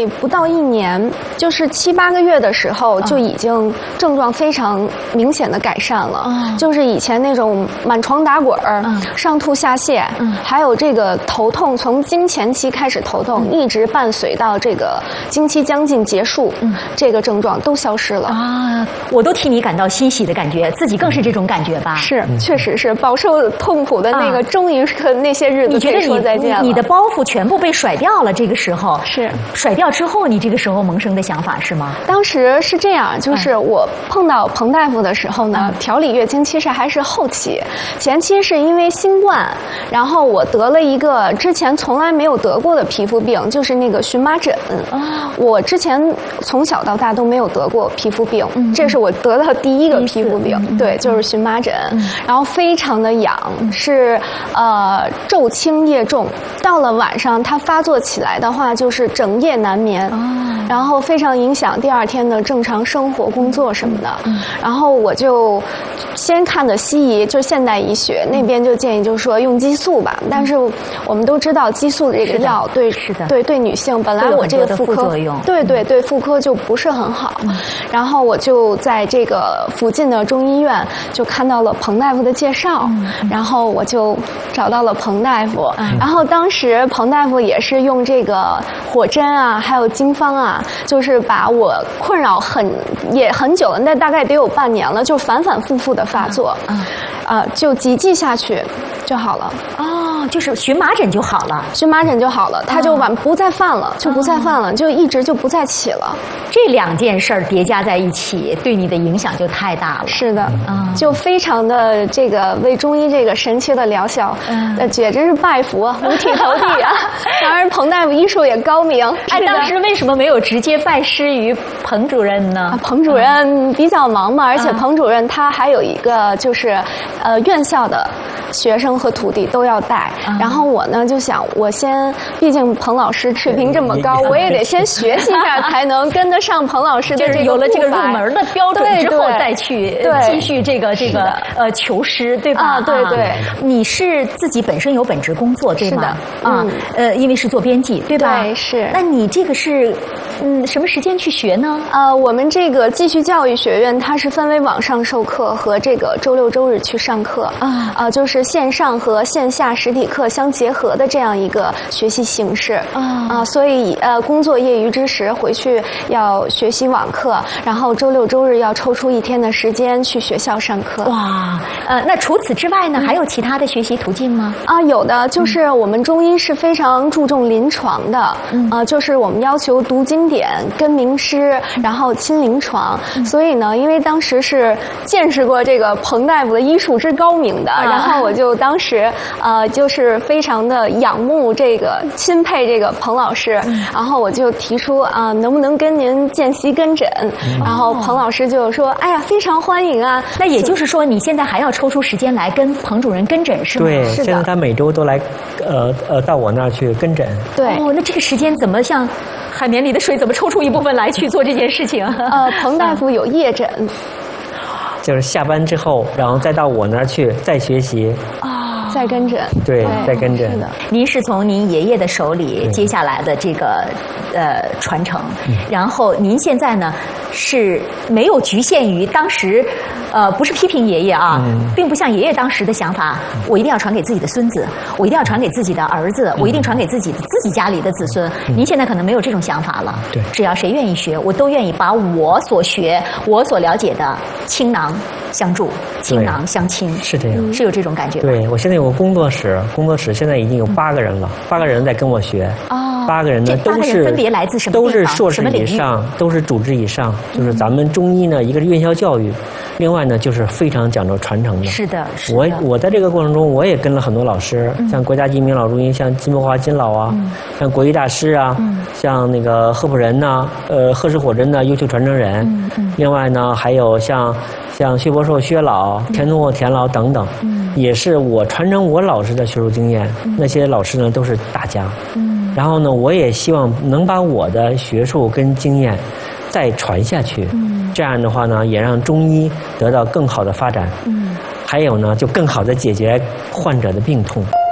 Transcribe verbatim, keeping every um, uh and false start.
不到一年，就是七八个月的时候，就已经症状非常明显的改善了。嗯、就是以前那种满床打滚儿、嗯、上吐下泻，嗯、还有这个头痛，从经前期开始头痛，嗯、一直伴随到这个经期将近结束，嗯、这个症状都消失了啊！我都替你感到欣喜的感觉，自己更是这种感觉吧？ 是，确实是饱受痛苦的那个，啊、终于和那些日子你觉得说再见了。 你的包袱全部被甩掉了，这个时候是甩掉之后，你这个时候萌生的想法是吗？ 当时是这样，就是我碰到彭大夫的时候呢，嗯、调理月经其实还是后期，前期是因为新冠，然后我得了一个之前从来没有得过的皮肤病，就是那个荨麻疹。哦、我之前从小到大都没有得过皮肤病，嗯、这是我得的第一个皮肤病，嗯、对，就是荨麻疹，嗯、然后非常的痒，是呃昼轻夜重，到了晚上它发作起来的话，就是整夜难眠，哦、然后非常影响第二天的正常生活、工作什么的。嗯、然后我就先看的西医，就是现代医学那边就建议，就是说用激素吧。嗯、但是我们都知道，激素这个药对是的对对女性本来我这个妇科对对对妇科就不是很好。嗯、然后我就在这个附近的中医院就看到了彭大夫的介绍，嗯、然后我就找到了彭大夫。嗯、然后当时彭大夫也是用这个火针啊，还有经方啊，就是把我困扰很也很久了，那大概得有半年了，就反反复复的发作，嗯、呃，就几剂下去就好了。 哦，就是荨麻疹就好了， 荨麻疹就好了，它就完不再犯了，就不再犯了，就一直就不再起了。 这两件事儿叠加在一起，对你的影响就太大了。 是的，嗯、就非常的这个为中医这个神奇的疗效，嗯、呃，简直是拜服啊，五体投地啊！当然，彭大夫医术也高明。 哎，当时为什么没有直接拜师于彭主任呢？ 啊、彭主任比较忙嘛，而且彭主任他还有一个就是，呃，院校的学生和徒弟都要带。嗯、然后我呢就想，我先，毕竟彭老师水平这么高，我也得先学习一下，才能跟得上彭老师的这个。 就是有了这个入门的标准之后，再去继续这个这个呃求师，对吧？ 啊，对对。 你是自己本身有本职工作，对吗？ 是的。 啊，嗯、呃，因为是做编辑，对吧？ 对，是。 那你这个是嗯什么时间去学呢？ 呃，我们这个继续教育学院，它是分为网上授课和这个周六周日去上课啊，呃，就是线上和线下实体课相结合的这样一个学习形式啊啊，所以呃，工作业余之时回去要学习网课，然后周六周日要抽出一天的时间去学校上课。 哇，呃，那除此之外呢，还有其他的学习途径吗？ 啊，有的，就是我们中医是非常注重临床的，嗯、呃，就是我们要求读经典、跟名师，然后亲临床。嗯、所以呢，因为当时是见识过这个彭大夫的医术之高明的，啊、然后我就当时呃就是非常的仰慕这个、钦佩这个彭老师，嗯、然后我就提出啊、呃，能不能跟您见习跟诊？嗯、然后彭老师就说：“哎呀，非常欢迎啊！” 那也就是说，你现在还要抽出时间来跟彭主任跟诊是吗？ 对， 是的。 现在他每周都来，呃呃，到我那儿去跟诊。 对。 哦，那这个时间怎么像海绵里的水，怎么抽出一部分来去做这件事情？ 呃，彭大夫有夜诊。 就是下班之后，然后再到我那儿去再学习啊，再跟诊， 对，再跟诊。 是的， 您是从您爷爷的手里接下来的这个呃传承，嗯、然后您现在呢是没有局限于当时，呃，不是批评爷爷啊，嗯、并不像爷爷当时的想法，嗯、我一定要传给自己的孙子，我一定要传给自己的儿子，嗯、我一定传给自己的自己家里的子孙。嗯、您现在可能没有这种想法了， 对， 只要谁愿意学，我都愿意把我所学、我所了解的倾囊相助，倾囊相亲， 是这样， 是有这种感觉。 对，我现在有个工作室，工作室现在已经有八个人了，嗯、八个人在跟我学。哦，八个人呢都是分别来自什么地方？ 都是硕士以上，都是主治以上。就是咱们中医呢，一个是院校教育，另外呢就是非常讲究传承的。 是的，是的。 我我在这个过程中，我也跟了很多老师，嗯、像国家级名老中医，像金伯华金老啊，嗯、像国医大师啊，嗯、像那个贺普仁呐，呃，贺氏火针的优秀传承人。嗯嗯、另外呢，还有像。像薛伯寿薛老、田宗厚田老等等，嗯、也是我传承我老师的学术经验。嗯、那些老师呢都是大家，嗯、然后呢，我也希望能把我的学术跟经验再传下去。嗯、这样的话呢，也让中医得到更好的发展。嗯、还有呢，就更好的解决患者的病痛。